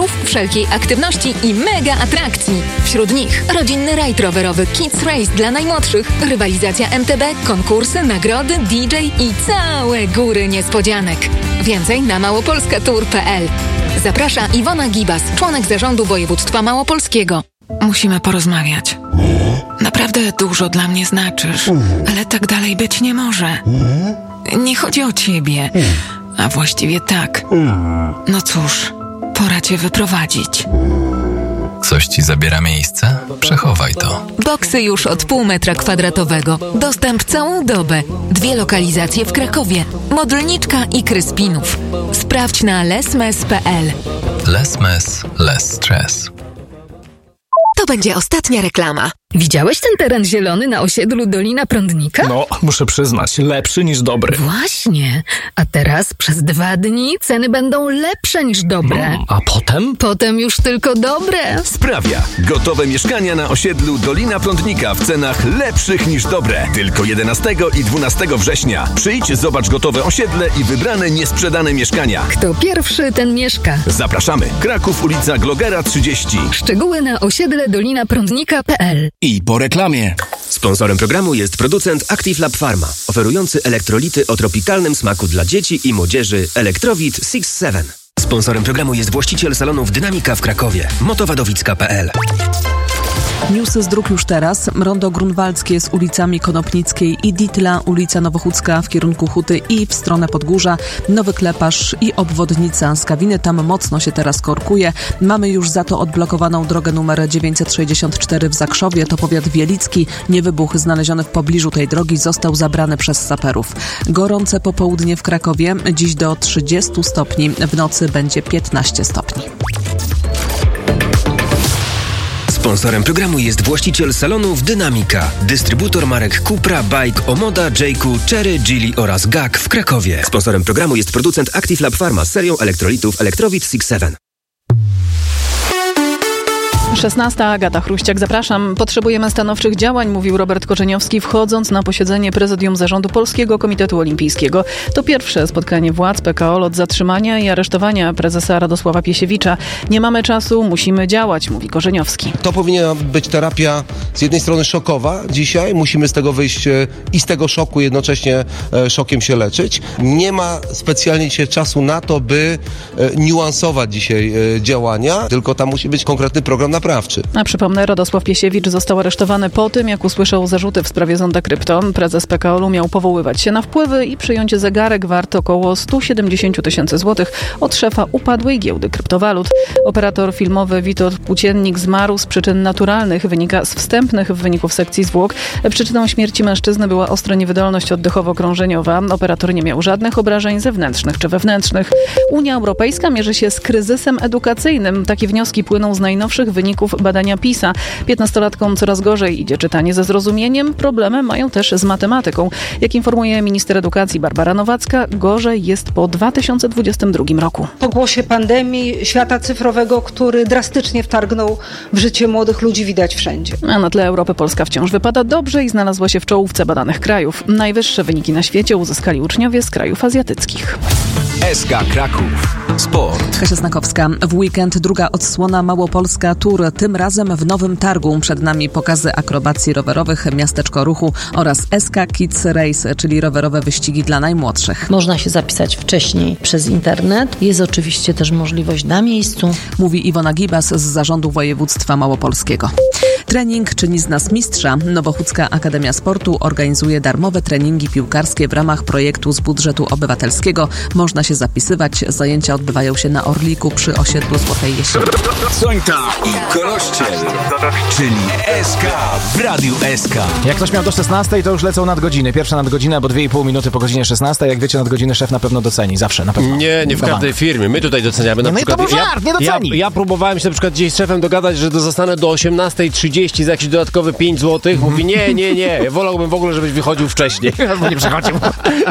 rowerów, wszelkiej aktywności i mega atrakcji. Wśród nich rodzinny rajd rowerowy Kids Race dla najmłodszych, rywalizacja MTB, konkursy, nagrody, DJ i całe góry niespodzianek. Więcej na małopolskatour.pl. Zaprasza Iwona Gibas, członek zarządu województwa małopolskiego. Musimy porozmawiać. Naprawdę dużo dla mnie znaczysz, ale tak dalej być nie może. Nie chodzi o ciebie, a właściwie tak. No cóż, pora cię wyprowadzić. Coś ci zabiera miejsce? Przechowaj to. Boksy już od 0,5 metra kwadratowego. Dostęp całą dobę. 2 lokalizacje w Krakowie. Modlniczka i Kryspinów. Sprawdź na lesmes.pl. Lesmes, less stress. To będzie ostatnia reklama. Widziałeś ten teren zielony na osiedlu Dolina Prądnika? No, muszę przyznać, lepszy niż dobry. Właśnie. A teraz przez 2 dni ceny będą lepsze niż dobre. A potem? Potem już tylko dobre. Sprawia. Gotowe mieszkania na osiedlu Dolina Prądnika w cenach lepszych niż dobre. Tylko 11 i 12 września. Przyjdź, zobacz gotowe osiedle i wybrane niesprzedane mieszkania. Kto pierwszy, ten mieszka. Zapraszamy. Kraków, ulica Glogera 30. Szczegóły na osiedledolinaprądnika.pl. I po reklamie. Sponsorem programu jest producent Active Lab Pharma, oferujący elektrolity o tropikalnym smaku dla dzieci i młodzieży Electrowit 6-7. Sponsorem programu jest właściciel salonów Dynamika w Krakowie, motowadowicka.pl. Newsy z dróg już teraz. Rondo Grunwaldzkie z ulicami Konopnickiej i Ditla, ulica Nowochódzka w kierunku Huty i w stronę Podgórza, Nowy Kleparz i obwodnica Skawiny. Tam mocno się teraz korkuje. Mamy już za to odblokowaną drogę numer 964 w Zakrzowie. To powiat wielicki. Niewybuch znaleziony w pobliżu tej drogi został zabrany przez saperów. Gorące popołudnie w Krakowie. Dziś do 30 stopni. W nocy będzie 15 stopni. Sponsorem programu jest właściciel salonów Dynamika, dystrybutor marek Cupra, Bike, Omoda, Jayku, Cherry, Geely oraz GAK w Krakowie. Sponsorem programu jest producent Active Lab Pharma z serią elektrolitów Electrowit 6-7. 16. Agata Chruściak, zapraszam. Potrzebujemy stanowczych działań, mówił Robert Korzeniowski, wchodząc na posiedzenie Prezydium Zarządu Polskiego Komitetu Olimpijskiego. To pierwsze spotkanie władz PKO od zatrzymania i aresztowania prezesa Radosława Piesiewicza. Nie mamy czasu, musimy działać, mówi Korzeniowski. To powinna być terapia z jednej strony szokowa dzisiaj. Musimy z tego wyjść i z tego szoku jednocześnie szokiem się leczyć. Nie ma specjalnie dzisiaj czasu na to, by niuansować dzisiaj działania, tylko tam musi być konkretny program naprawczy. A przypomnę, Radosław Piesiewicz został aresztowany po tym, jak usłyszał zarzuty w sprawie zonda krypto. Prezes PKO miał powoływać się na wpływy i przyjąć zegarek wart około 170 tysięcy złotych od szefa upadłej giełdy kryptowalut. Operator filmowy Witold Płóciennik zmarł z przyczyn naturalnych, wynika z wstępnych wyników sekcji zwłok. Przyczyną śmierci mężczyzny była ostra niewydolność oddechowo-krążeniowa. Operator nie miał żadnych obrażeń zewnętrznych czy wewnętrznych. Unia Europejska mierzy się z kryzysem edukacyjnym. Takie wnioski płyną z najnowszych wyników badania PISA. 15-latkom coraz gorzej idzie czytanie ze zrozumieniem. Problemy mają też z matematyką. Jak informuje minister edukacji Barbara Nowacka, gorzej jest po 2022 roku. Po głosie pandemii, świata cyfrowego, który drastycznie wtargnął w życie młodych ludzi, widać wszędzie. A na tle Europy Polska wciąż wypada dobrze i znalazła się w czołówce badanych krajów. Najwyższe wyniki na świecie uzyskali uczniowie z krajów azjatyckich. SK Kraków. Sport. Kasia Znakowska. W weekend druga odsłona Małopolska Tour. Tym razem w Nowym Targu. Przed nami pokazy akrobacji rowerowych, miasteczko ruchu oraz SK Kids Race, czyli rowerowe wyścigi dla najmłodszych. Można się zapisać wcześniej przez internet. Jest oczywiście też możliwość na miejscu. Mówi Iwona Gibas z Zarządu Województwa Małopolskiego. Trening czyni z nas mistrza. Nowochódzka Akademia Sportu organizuje darmowe treningi piłkarskie w ramach projektu z budżetu obywatelskiego. Można się zapisywać. Zajęcia odbywają się na Orliku przy osiedlu Złotej Jesieni. Sońta i Korościel, czyli SK w Radiu SK. Jak ktoś miał do 16, to już lecą nadgodziny. Pierwsza nadgodzina, bo 2,5 minuty po godzinie 16. Jak wiecie, nadgodziny szef na pewno doceni. Zawsze, na pewno. Nie w każdej firmie. My tutaj doceniamy. Na przykład, to był żart, nie doceni. Ja próbowałem się na przykład gdzieś z szefem dogadać, że zostanę do 18:30 za jakieś dodatkowe 5 zł. Mówi nie. Wolałbym w ogóle, żebyś wychodził wcześniej. Albo nie przychodził.